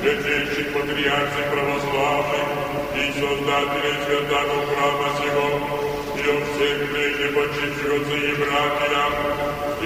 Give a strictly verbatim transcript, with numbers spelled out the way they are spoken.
святейших патриархов православных и создателей святого храма сего, и о всех ныне почивших отцы и братья,